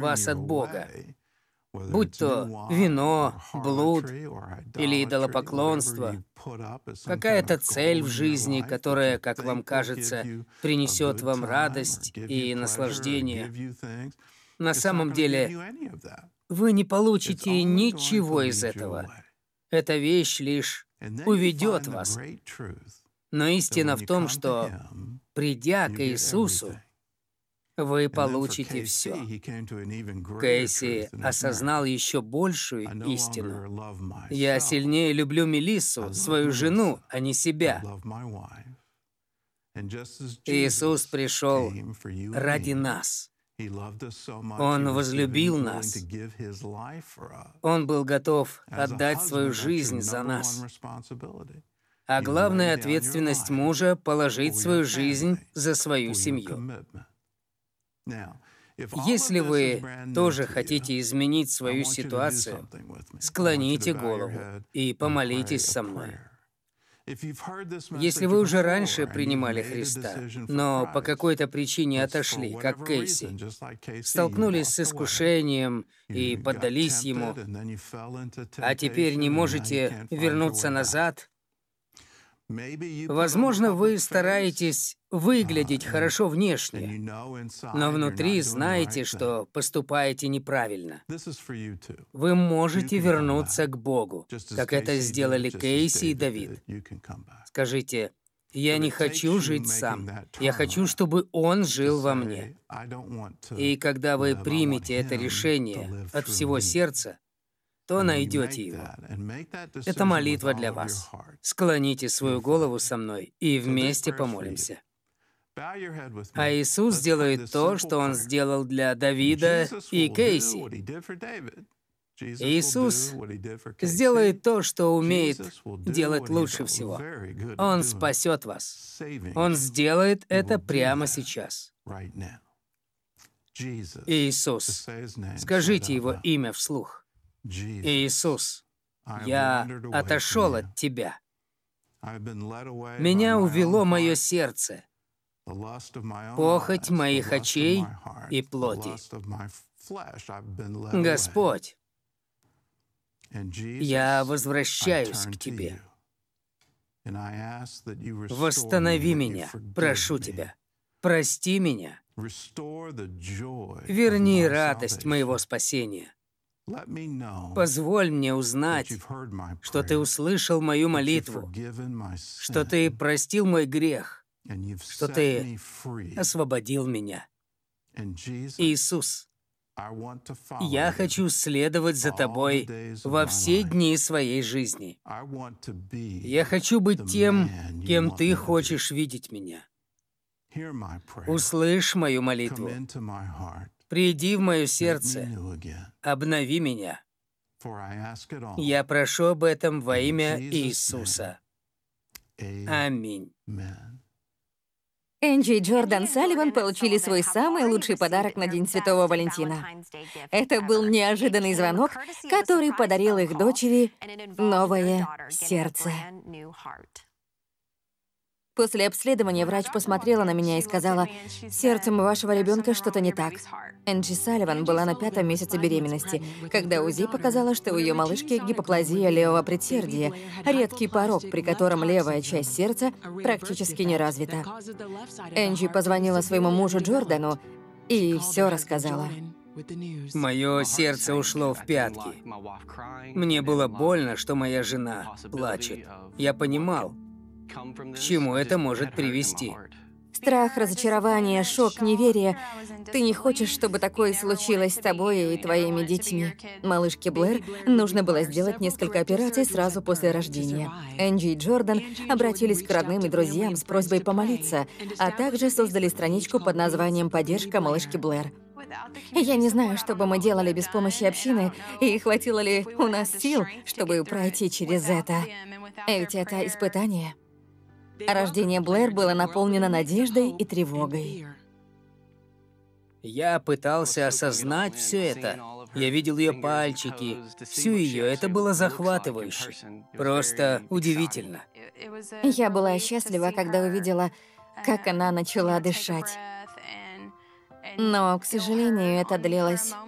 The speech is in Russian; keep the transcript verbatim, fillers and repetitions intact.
вас от Бога. Будь то вино, блуд или идолопоклонство, какая-то цель в жизни, которая, как вам кажется, принесет вам радость и наслаждение. На самом деле, вы не получите ничего из этого. Эта вещь лишь уведет вас. Но истина в том, что, придя к Иисусу, вы получите все. Кейси осознал еще большую истину. Я сильнее люблю Мелиссу, свою жену, а не себя. Иисус пришел ради нас. Он возлюбил нас. Он был готов отдать свою жизнь за нас. А главная ответственность мужа — положить свою жизнь за свою семью. Если вы тоже хотите изменить свою ситуацию, склоните голову и помолитесь со мной. Если вы уже раньше принимали Христа, но по какой-то причине отошли, как Кейси, столкнулись с искушением и поддались ему, а теперь не можете вернуться назад, возможно, вы стараетесь выглядеть хорошо внешне, но внутри знаете, что поступаете неправильно. Вы можете вернуться к Богу, как это сделали Кейси и Давид. Скажите: «Я не хочу жить сам. Я хочу, чтобы Он жил во мне». И когда вы примете это решение от всего сердца, то найдете его. Это молитва для вас. Склоните свою голову со мной и вместе помолимся. А Иисус сделает то, что Он сделал для Давида и Кейси. Иисус сделает то, что умеет делать лучше всего. Он спасет вас. Он сделает это прямо сейчас. Иисус. Скажите Его имя вслух. Иисус, я отошел от Тебя. Меня увело мое сердце, похоть моих очей и плоти. Господь, я возвращаюсь к Тебе. Восстанови меня, прошу Тебя. Прости меня. Верни радость моего спасения. Позволь мне узнать, что Ты услышал мою молитву, что Ты простил мой грех, что Ты освободил меня. Иисус, я хочу следовать за Тобой во все дни своей жизни. Я хочу быть тем, кем Ты хочешь видеть меня. Услышь мою молитву. Приди в мое сердце, обнови меня. Я прошу об этом во имя Иисуса. Аминь. Энджи и Джордан Салливан получили свой самый лучший подарок на День Святого Валентина. Это был неожиданный звонок, который подарил их дочери новое сердце. После обследования врач посмотрела на меня и сказала: «С сердцем вашего ребенка что-то не так». Энджи Салливан была на пятом месяце беременности, когда УЗИ показало, что у ее малышки гипоплазия левого предсердия, редкий порок, при котором левая часть сердца практически не развита. Энджи позвонила своему мужу Джордану и все рассказала. Мое сердце ушло в пятки. Мне было больно, что моя жена плачет. Я понимал, к чему это может привести. Страх, разочарование, шок, неверие. Ты не хочешь, чтобы такое случилось с тобой и твоими детьми. Малышке Блэр нужно было сделать несколько операций сразу после рождения. Энджи и Джордан обратились к родным и друзьям с просьбой помолиться, а также создали страничку под названием «Поддержка малышки Блэр». Я не знаю, что бы мы делали без помощи общины, и хватило ли у нас сил, чтобы пройти через это. Ведь это испытание. Рождение Блэр было наполнено надеждой и тревогой. Я пытался осознать все это. Я видел ее пальчики, всю ее. Это было захватывающе. Просто удивительно. Я была счастлива, когда увидела, как она начала дышать. Но, к сожалению, это длилось